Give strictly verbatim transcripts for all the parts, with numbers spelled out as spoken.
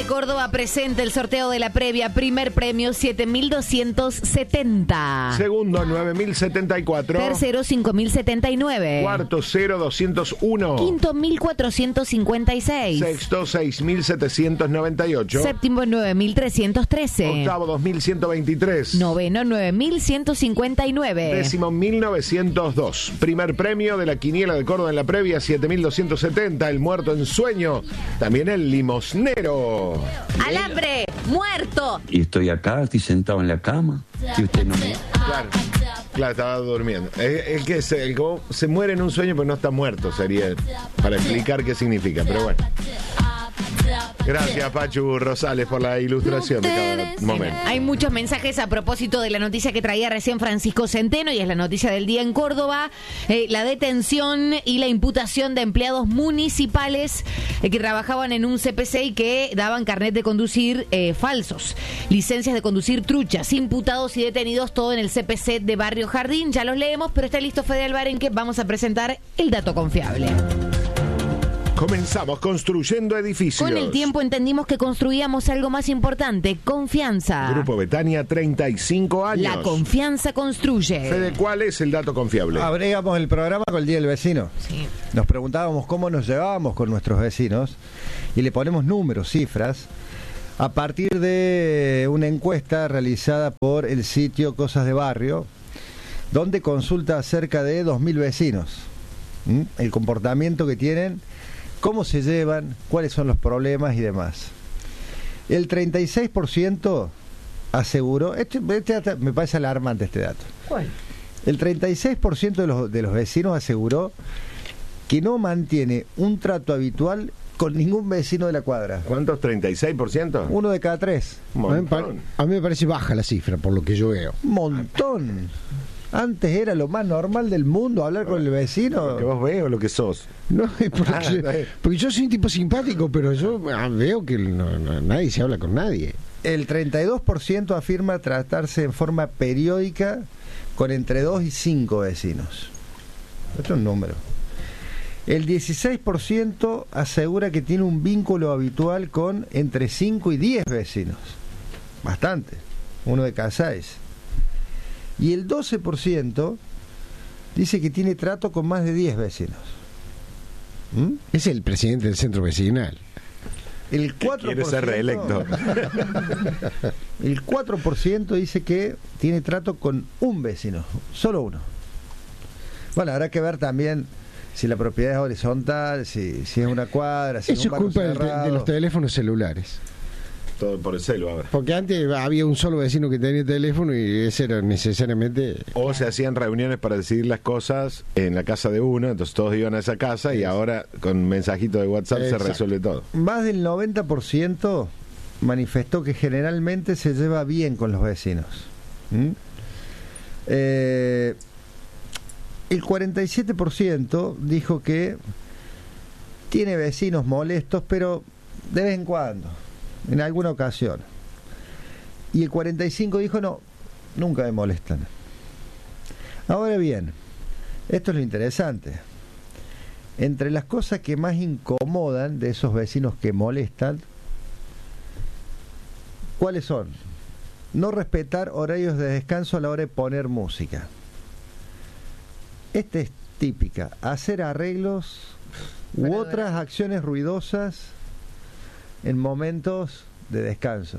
de Córdoba presenta el sorteo de la previa. Primer premio, siete mil doscientos setenta. Segundo, nueve mil setenta y cuatro. Tercero, cinco mil setenta y nueve. Cuarto, cero mil doscientos uno. Quinto, mil cuatrocientos cincuenta y seis. Sexto, seis mil setecientos noventa y ocho. Séptimo, nueve mil trescientos trece. Octavo, dos mil ciento veintitrés. Noveno, nueve mil ciento cincuenta y nueve. Décimo, mil novecientos dos. Primer premio de la quiniela de Córdoba en la previa, siete mil doscientos setenta. El muerto en sueño. También el limosnero. ¡Alambre! ¡Muerto! Y estoy acá, estoy sentado en la cama. Y usted no me... Claro, claro, estaba durmiendo. El, el que se, el que se muere en un sueño pero no está muerto, sería para explicar qué significa, pero bueno. Gracias, Pachu Rosales, por la ilustración de cada momento. Hay muchos mensajes a propósito de la noticia que traía recién Francisco Centeno, y es la noticia del día en Córdoba. Eh, la detención y la imputación de empleados municipales eh, que trabajaban en un C P C y que daban carnet de conducir eh, falsos, licencias de conducir truchas, imputados y detenidos, todo en el C P C de Barrio Jardín. Ya los leemos, pero está listo Fede Alvarenque, que vamos a presentar el dato confiable. Comenzamos construyendo edificios. Con el tiempo entendimos que construíamos algo más importante: confianza. Grupo Betania, treinta y cinco años. La confianza construye. Fede, ¿cuál es el dato confiable? Abregamos el programa con el Día del Vecino. Sí. Nos preguntábamos cómo nos llevábamos con nuestros vecinos y le ponemos números, cifras, a partir de una encuesta realizada por el sitio Cosas de Barrio, donde consulta a cerca de dos mil vecinos. ¿Mm? El comportamiento que tienen, cómo se llevan, cuáles son los problemas y demás. El treinta y seis por ciento aseguró, este, este me parece alarmante este dato. ¿Cuál? El treinta y seis por ciento de los, de los vecinos aseguró que no mantiene un trato habitual con ningún vecino de la cuadra. ¿Cuántos? ¿treinta y seis por ciento? Uno de cada tres. Un A mí, me pare- montón. a mí me parece baja la cifra, por lo que yo veo. Un montón. Antes era lo más normal del mundo hablar con el ¿Lo vecino. que vos ves o lo que sos? No, es porque, Ah, está bien. porque yo soy un tipo simpático, pero yo ah, veo que no- no- nadie se habla con nadie. El treinta y dos por ciento afirma tratarse en forma periódica con entre dos y cinco vecinos. Esto es un número. El dieciséis por ciento asegura que tiene un vínculo habitual con entre cinco y diez vecinos. Bastante. Uno de cada seis. Y el doce por ciento dice que tiene trato con más de diez vecinos. ¿Mm? Es el presidente del centro vecinal. El cuatro por ciento, Quiere ser reelecto. el cuatro por ciento dice que tiene trato con un vecino, solo uno. Bueno, habrá que ver también si la propiedad es horizontal, si, si es una cuadra, si Eso es es un barrio culpa del te- cerrado. de los teléfonos celulares. Todo por el celu ahora. Porque antes había un solo vecino que tenía teléfono y ese era necesariamente... O se hacían reuniones para decidir las cosas en la casa de uno, entonces todos iban a esa casa y ahora con mensajito de WhatsApp Exacto. se resuelve todo. Más del noventa por ciento manifestó que generalmente se lleva bien con los vecinos. ¿Mm? Eh, el cuarenta y siete por ciento dijo que tiene vecinos molestos, pero de vez en cuando, en alguna ocasión. Y el cuarenta y cinco por ciento dijo no, nunca me molestan. Ahora bien, esto es lo interesante. Entre las cosas que más incomodan de esos vecinos que molestan, ¿cuáles son? No respetar horarios de descanso a la hora de poner música. Esta es típica. Hacer arreglos u Para otras adorar. acciones ruidosas en momentos de descanso.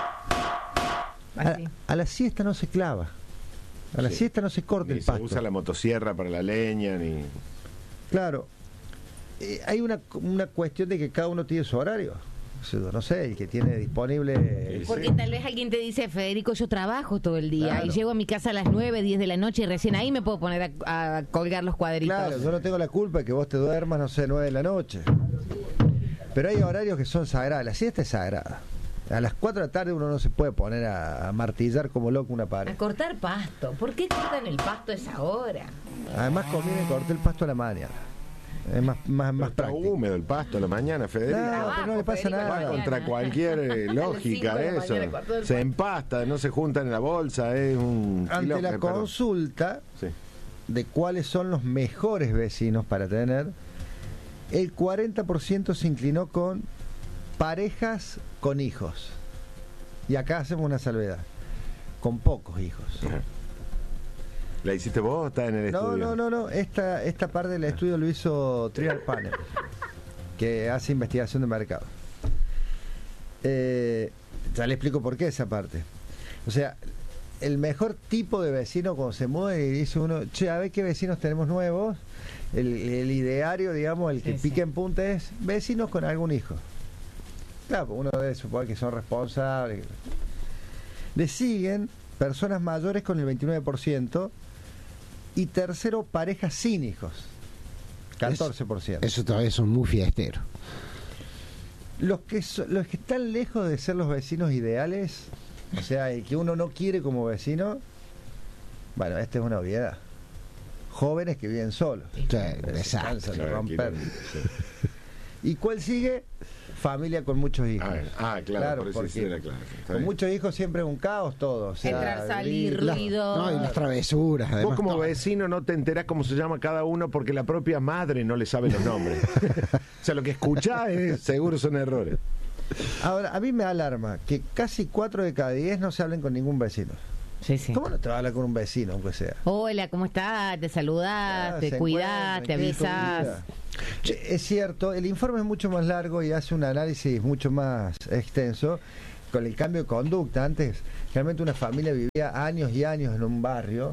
A, Así. a la siesta no se clava. A la Sí. siesta no se corta Ni el se pasto. usa la motosierra para la leña, ni... Claro. Eh, hay una, una cuestión de que cada uno tiene su horario. O sea, no sé, el que tiene disponible... Sí. Porque tal vez alguien te dice: Federico, yo trabajo todo el día Claro. y llego a mi casa a las nueve, diez de la noche y recién ahí me puedo poner a, a colgar los cuadritos. Claro, yo no tengo la culpa de que vos te duermas, no sé, nueve de la noche. Pero hay horarios que son sagrados. La siesta es sagrada. A las cuatro de la tarde uno no se puede poner a, a martillar como loco una pared. A cortar pasto. ¿Por qué cortan el pasto a esa hora? Además conviene cortar el pasto a la mañana. Es más, más, más Está práctico. húmedo el pasto a la mañana, Federico. No, pero no le pasa Federico, nada. la Va contra mañana. cualquier eh, A las lógica cinco de la eso. mañana cortó el Se pasto. empasta, no se juntan en la bolsa, es un... Ante quilombo, la eh, perdón. consulta Sí. de cuáles son los mejores vecinos para tener, el cuarenta por ciento se inclinó con parejas con hijos. Y acá hacemos una salvedad. Con pocos hijos. Ajá. ¿La hiciste vos o está en el No, estudio? no, no, no. Esta, esta parte del estudio lo hizo Trial Panel, que hace investigación de mercado. Eh, ya le explico por qué esa parte. O sea, el mejor tipo de vecino cuando se muda y dice uno, che, a ver qué vecinos tenemos nuevos. El, el ideario, digamos, el que Sí, sí. pica en punta es vecinos con algún hijo. Claro, uno debe suponer que son responsables. Le siguen personas mayores con el veintinueve por ciento y tercero, parejas sin hijos, catorce por ciento. Eso todavía son muy fiesteros. Los que, so- los que están lejos de ser los vecinos ideales, o sea, el que uno no quiere como vecino, bueno, esta es una obviedad. Jóvenes que viven solos. Sí, Se exacto. cansan de Claro, romper. quiero- sí. ¿Y cuál sigue? Familia con muchos hijos. Ah, ah, claro, por eso porque sí era claro. Está con bien. muchos hijos siempre es un caos todo. O sea, Entrar, salir, la- ruido. No, y las travesuras. Vos Además, como todo. vecino no te enterás cómo se llama cada uno porque la propia madre no le sabe los nombres. O sea, lo que escuchás es, seguro son errores. Ahora, a mí me alarma que casi cuatro de cada diez no se hablen con ningún vecino. Sí, sí. ¿Cómo no te vas a hablar con un vecino, aunque sea? Hola, ¿cómo estás? Te saludás, Ah, te se cuidás, te encuentran, ¿qué es tu avisás. vida? Eh, Es cierto, el informe es mucho más largo y hace un análisis mucho más extenso con el cambio de conducta. Antes, realmente una familia vivía años y años en un barrio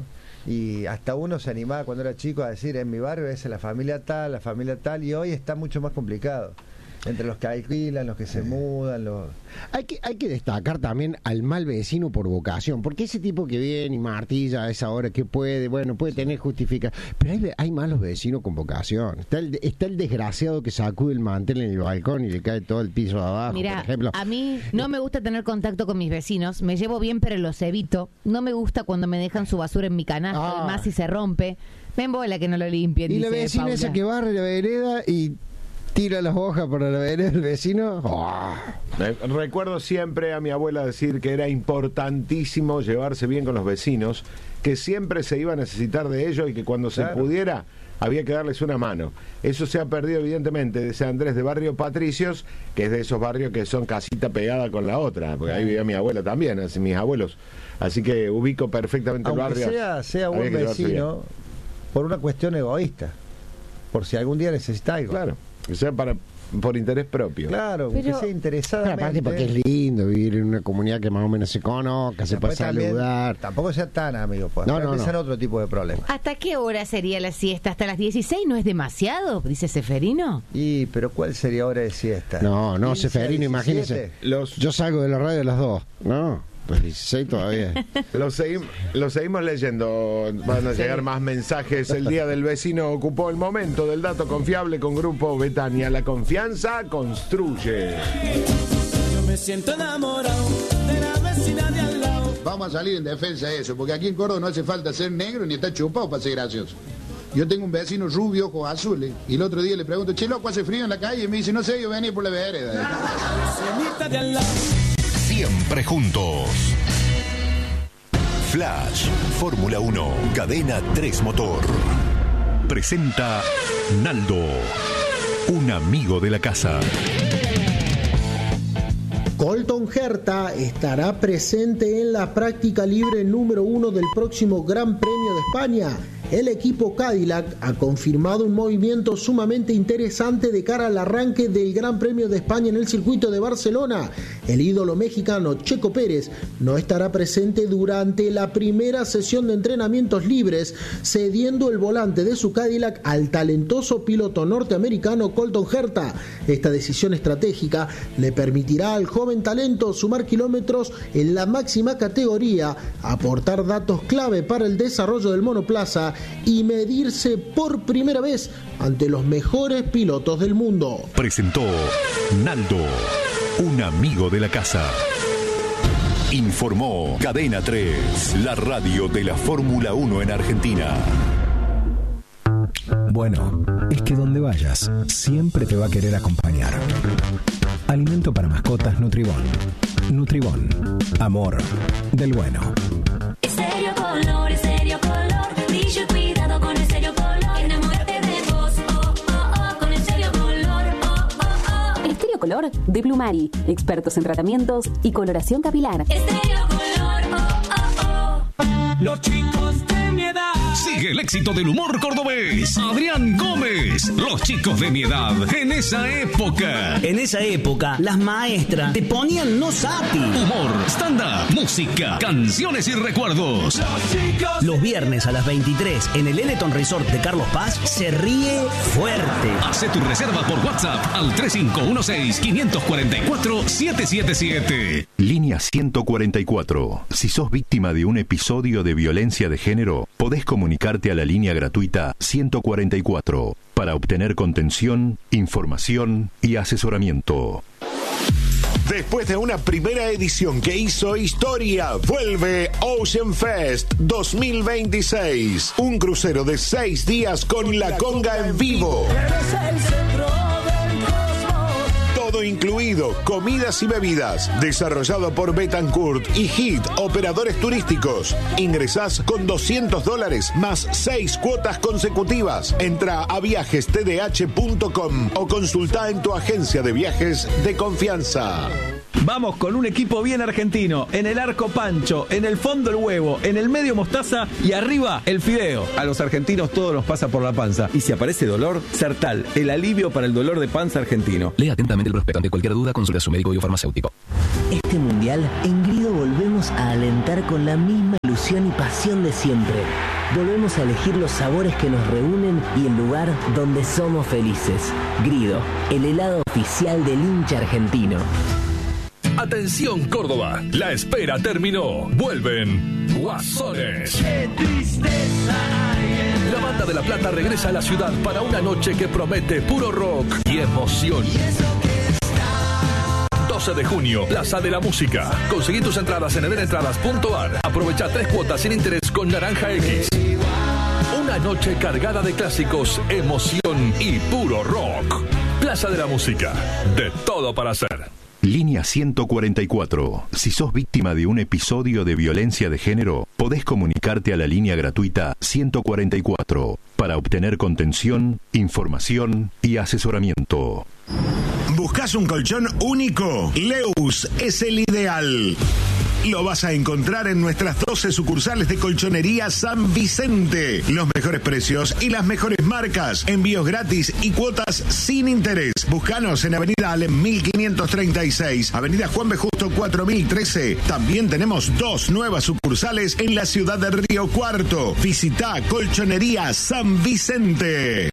y hasta uno se animaba cuando era chico a decir, en mi barrio es la familia tal, la familia tal, y hoy está mucho más complicado. Entre los que alquilan, los que se mudan, los... Hay que, hay que destacar también al mal vecino por vocación, porque ese tipo que viene y martilla a esa hora que puede, bueno, puede tener justificación, pero hay, hay malos vecinos con vocación. Está el, está el desgraciado que sacude el mantel en el balcón y le cae todo el piso de abajo, Mira, por ejemplo. a mí no me gusta tener contacto con mis vecinos, me llevo bien pero los evito. No me gusta cuando me dejan su basura en mi canasta, Ah. además si se rompe. Me embola que no lo limpien. Y la dice vecina Paula. esa que barre la vereda y tira las hojas para la vereda del vecino. ¡Oh! Eh, Recuerdo siempre a mi abuela decir que era importantísimo llevarse bien con los vecinos, que siempre se iba a necesitar de ellos y que cuando se Claro. pudiera había que darles una mano. Eso se ha perdido evidentemente de San Andrés de Barrio Patricios, que es de esos barrios que son casita pegada con la otra, porque ahí vivía mi abuela también, así, mis abuelos. Así que ubico perfectamente el Aunque barrio. sea, sea Había buen que llevarse vecino, por una cuestión egoísta, por si algún día necesita bien. algo. Claro, que sea para, por interés propio. Claro, Pero- que sea Pero interesadamente. aparte porque es lindo vivir en una comunidad que más o menos se conozca, se puede Después también, saludar. Tampoco sea tan amigo, pues. No, No, no, no. en otro tipo de problemas. ¿Hasta qué hora sería la siesta? ¿Hasta las dieciséis no es demasiado? Dice Seferino. Y, pero ¿cuál sería hora de siesta? No, no, quince a Seferino, imagínese. diecisiete. Los, Yo salgo de la radio a las dos. No, pues dieciséis todavía. Lo, segui- lo seguimos leyendo. Van a llegar más mensajes. El Día del Vecino ocupó el momento del dato confiable con Grupo Betania. La confianza construye. Yo me siento enamorado de la vecina de al lado. Vamos a salir en defensa de eso, porque aquí en Córdoba no hace falta ser negro ni estar chupado para ser gracioso. Yo tengo un vecino rubio, ojos azules, y el otro día le pregunto, che, loco, hace frío en la calle, y me dice, no sé, yo venía por la vereda. Vecinita de al lado. Siempre juntos. Flash, Fórmula uno, Cadena tres Motor. Presenta Naldo, un amigo de la casa. Colton Herta estará presente en la práctica libre número uno del próximo Gran Premio de España. El equipo Cadillac ha confirmado un movimiento sumamente interesante de cara al arranque del Gran Premio de España en el circuito de Barcelona. El ídolo mexicano Checo Pérez no estará presente durante la primera sesión de entrenamientos libres, cediendo el volante de su Cadillac al talentoso piloto norteamericano Colton Herta. Esta decisión estratégica le permitirá al joven talento sumar kilómetros en la máxima categoría, aportar datos clave para el desarrollo del monoplaza y medirse por primera vez ante los mejores pilotos del mundo. Presentó Naldo, un amigo de la casa. Informó Cadena tres, la radio de la Fórmula uno en Argentina. Bueno, es que donde vayas, siempre te va a querer acompañar. Alimento para mascotas Nutribón. Nutribón. Amor del bueno. Estéreo Color, Estéreo Color, brillo y cuidado con Estéreo Color. Enamórate de vos, oh, oh, oh, con Estéreo Color, oh, oh, oh. Estéreo Color color de Plumari. Expertos en tratamientos y coloración capilar. Estéreo Color, oh, oh, oh. Los chicos de mi edad. Sigue el éxito del humor cordobés. Adrián Gómez. Los chicos de mi edad. En esa época. En esa época, las maestras te ponían no sati. Humor, stand-up, música, canciones y recuerdos. Los viernes a las veintitrés en el Eleton Resort de Carlos Paz se ríe fuerte. Hace tu reserva por WhatsApp al tres cinco uno seis, cinco cuatro cuatro, siete siete siete. Línea ciento cuarenta y cuatro. Si sos víctima de un episodio de violencia de género, podés comunicarte a la línea gratuita ciento cuarenta y cuatro para obtener contención, información y asesoramiento. Después de una primera edición que hizo historia, vuelve Ocean Fest dos mil veintiséis. Un crucero de seis días con La Conga en vivo. Todo incluido, comidas y bebidas. Desarrollado por Betancourt y Hit, operadores turísticos. Ingresás con doscientos dólares más seis cuotas consecutivas. Entra a viajes t d h punto com o consulta en tu agencia de viajes de confianza. Vamos con un equipo bien argentino. En el arco Pancho, en el fondo el huevo, en el medio mostaza y arriba el fideo. A los argentinos todo nos pasa por la panza. Y si aparece dolor, Sertal, el alivio para el dolor de panza argentino. Lea atentamente el prospecto. Ante cualquier duda, consulte a su médico y o farmacéutico. Este mundial, en Grido volvemos a alentar con la misma ilusión y pasión de siempre. Volvemos a elegir los sabores que nos reúnen y el lugar donde somos felices. Grido, el helado oficial del hincha argentino. Atención Córdoba, la espera terminó. Vuelven Guasones. Qué tristeza hay en La Banda de La Plata regresa a la ciudad para una noche que promete puro rock y emoción. doce de junio, Plaza de la Música. Conseguí tus entradas en edenentradas punto a r. Aprovecha tres cuotas sin interés con Naranja X. Una noche cargada de clásicos, emoción y puro rock. Plaza de la Música. De todo para hacer. Línea ciento cuarenta y cuatro. Si sos víctima de un episodio de violencia de género, podés comunicarte a la línea gratuita ciento cuarenta y cuatro para obtener contención, información y asesoramiento. ¿Buscas un colchón único? Leus es el ideal. Lo vas a encontrar en nuestras doce sucursales de Colchonería San Vicente. Los mejores precios y las mejores marcas. Envíos gratis y cuotas sin interés. Búscanos en Avenida Alem mil quinientos treinta y seis, Avenida Juan B. Justo cuatro mil trece. También tenemos dos nuevas sucursales en la ciudad de Río Cuarto. Visita Colchonería San Vicente.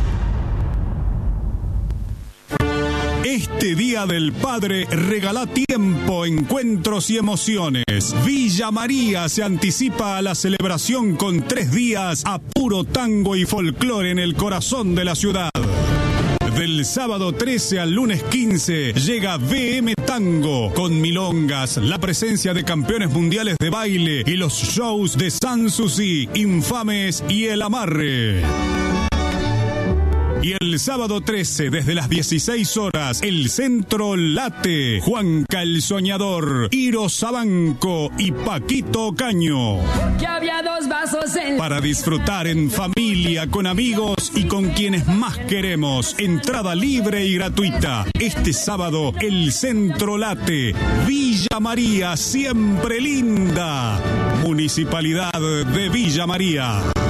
Este Día del Padre regala tiempo, encuentros y emociones. Villa María se anticipa a la celebración con tres días a puro tango y folclore en el corazón de la ciudad. Del sábado trece al lunes quince llega V M Tango con milongas, la presencia de campeones mundiales de baile y los shows de Sanssouci, Infames y El Amarre. Y el sábado trece, desde las dieciséis horas, el Centro Late, Juanca el Soñador, Iro Sabanco y Paquito Caño. Que había dos vasos en... Para disfrutar en familia, con amigos y con quienes más queremos. Entrada libre y gratuita. Este sábado, el Centro Late, Villa María, siempre linda. Municipalidad de Villa María.